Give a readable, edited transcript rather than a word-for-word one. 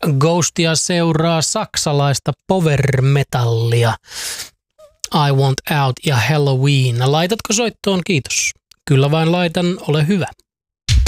Ghostia seuraa saksalaista power metallia. I Want Out ja Halloween. Laitatko soittoon? Kiitos. Kyllä vain laitan, ole hyvä.